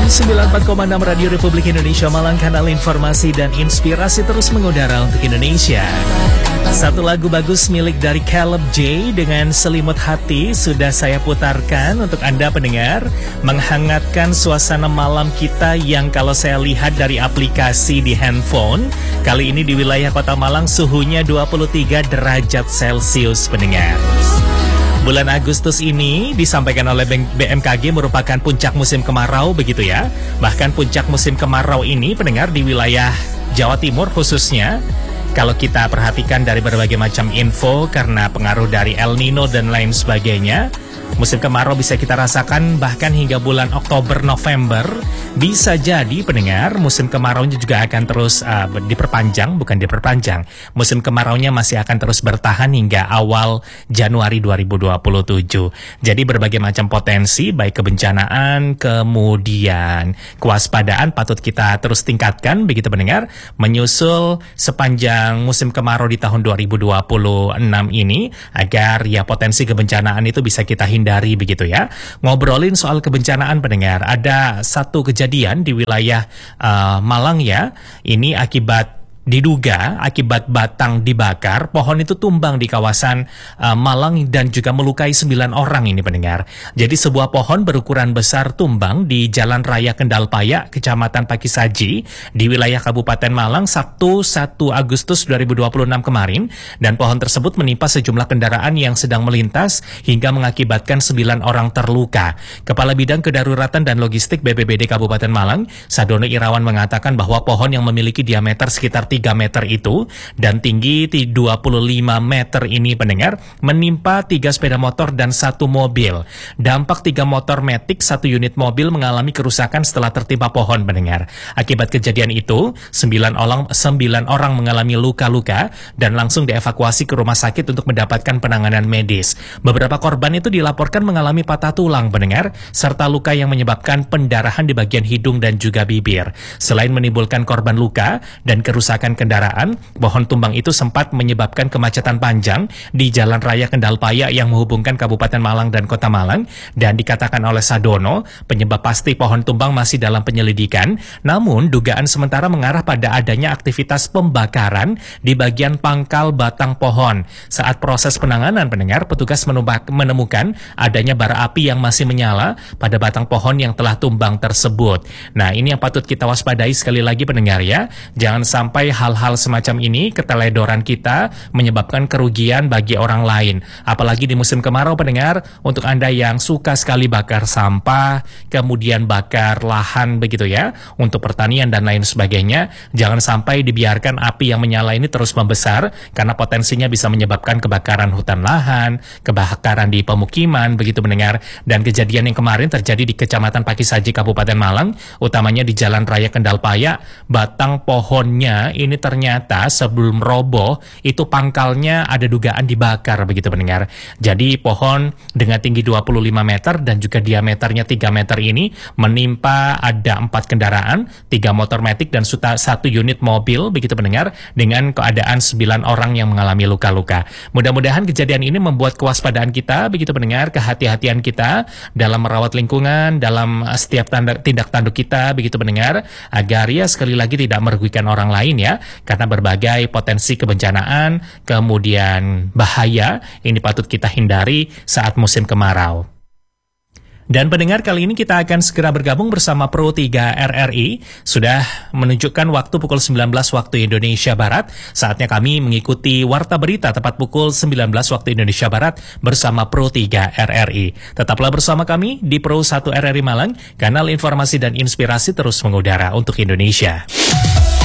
FM 94,6 Radio Republik Indonesia Malang, kanal informasi dan inspirasi terus mengudara untuk Indonesia. Satu lagu bagus milik dari Caleb J dengan Selimut Hati sudah saya putarkan untuk Anda pendengar, menghangatkan suasana malam kita yang kalau saya lihat dari aplikasi di handphone, kali ini di wilayah Kota Malang suhunya 23 derajat Celcius pendengar. Bulan Agustus ini disampaikan oleh BMKG merupakan puncak musim kemarau begitu ya. Bahkan puncak musim kemarau ini pendengar di wilayah Jawa Timur khususnya, kalau kita perhatikan dari berbagai macam info karena pengaruh dari El Nino dan lain sebagainya, musim kemarau bisa kita rasakan bahkan hingga bulan Oktober November. Bisa jadi pendengar musim kemaraunya juga akan terus diperpanjang. Musim kemaraunya masih akan terus bertahan hingga awal Januari 2027. Jadi berbagai macam potensi baik kebencanaan kemudian kewaspadaan patut kita terus tingkatkan begitu pendengar, menyusul sepanjang musim kemarau di tahun 2026 ini agar ya potensi kebencanaan itu bisa kita hindari begitu ya. Ngobrolin soal kebencanaan pendengar, ada satu kejadian di wilayah Malang ya. Ini diduga akibat batang dibakar, pohon itu tumbang di kawasan Malang dan juga melukai 9 orang ini pendengar. Jadi sebuah pohon berukuran besar tumbang di Jalan Raya Kendal Payak, Kecamatan Pakisaji, di wilayah Kabupaten Malang Sabtu 1 Agustus 2026 kemarin, dan pohon tersebut menimpa sejumlah kendaraan yang sedang melintas hingga mengakibatkan 9 orang terluka. Kepala Bidang Kedaruratan dan Logistik BPBD Kabupaten Malang, Sadono Irawan mengatakan bahwa pohon yang memiliki diameter sekitar 3 meter itu dan tinggi 25 meter ini pendengar menimpa 3 sepeda motor dan 1 mobil. Dampak 3 motor matic, 1 unit mobil mengalami kerusakan setelah tertimpa pohon pendengar. Akibat kejadian itu 9 orang mengalami luka-luka dan langsung dievakuasi ke rumah sakit untuk mendapatkan penanganan medis. Beberapa korban itu dilaporkan mengalami patah tulang pendengar serta luka yang menyebabkan pendarahan di bagian hidung dan juga bibir. Selain menimbulkan korban luka dan kerusakan kendaraan, pohon tumbang itu sempat menyebabkan kemacetan panjang di Jalan Raya Kendal Payak yang menghubungkan Kabupaten Malang dan Kota Malang, dan dikatakan oleh Sadono, penyebab pasti pohon tumbang masih dalam penyelidikan, namun dugaan sementara mengarah pada adanya aktivitas pembakaran di bagian pangkal batang pohon. Saat proses penanganan pendengar, petugas menemukan adanya bara api yang masih menyala pada batang pohon yang telah tumbang tersebut. Nah, ini yang patut kita waspadai sekali lagi pendengar ya. Jangan sampai hal-hal semacam ini, keteledoran kita menyebabkan kerugian bagi orang lain. Apalagi di musim kemarau pendengar, untuk Anda yang suka sekali bakar sampah, kemudian bakar lahan begitu ya, untuk pertanian dan lain sebagainya, jangan sampai dibiarkan api yang menyala ini terus membesar, karena potensinya bisa menyebabkan kebakaran hutan lahan, kebakaran di pemukiman begitu pendengar. Dan kejadian yang kemarin terjadi di Kecamatan Pakisaji Kabupaten Malang, utamanya di Jalan Raya Kendal Payak, batang pohonnya ini ternyata sebelum roboh itu pangkalnya ada dugaan dibakar begitu pendengar. Jadi pohon dengan tinggi 25 meter dan juga diameternya 3 meter ini menimpa ada 4 kendaraan, 3 motor matic dan 1 unit mobil begitu pendengar, dengan keadaan 9 orang yang mengalami luka-luka. Mudah-mudahan kejadian ini membuat kewaspadaan kita begitu pendengar, kehati-hatian kita dalam merawat lingkungan, dalam setiap tindak tanduk kita begitu pendengar, agar ya sekali lagi tidak merugikan orang lain ya, karena berbagai potensi kebencanaan kemudian bahaya ini patut kita hindari saat musim kemarau. Dan pendengar, kali ini kita akan segera bergabung bersama Pro 3 RRI. Sudah menunjukkan waktu pukul 19 waktu Indonesia Barat. Saatnya kami mengikuti Warta Berita tepat pukul 19 waktu Indonesia Barat bersama Pro 3 RRI. Tetaplah bersama kami di Pro 1 RRI Malang, kanal informasi dan inspirasi terus mengudara untuk Indonesia.